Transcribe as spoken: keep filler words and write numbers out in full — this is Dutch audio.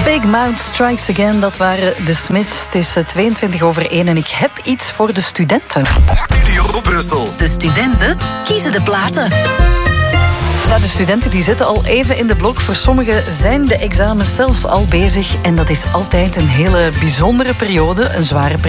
Big Mouth Strikes Again, dat waren de Smiths. Het is tweeëntwintig over één en ik heb iets voor de studenten. Studio Brussel. De studenten kiezen de platen. Nou, de studenten die zitten al even in de blok. Voor sommigen zijn de examens zelfs al bezig. En dat is altijd een hele bijzondere periode, een zware periode.